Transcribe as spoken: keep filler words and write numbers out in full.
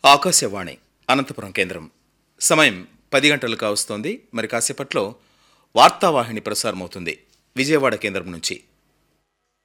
ఆకాశవాణి అనంతపురం కేంద్రం. సమయం పది గంటలు కావస్తోంది. మరి కాసేపట్లో వార్తావాహిని ప్రసారమవుతుంది విజయవాడ కేంద్రం నుంచి.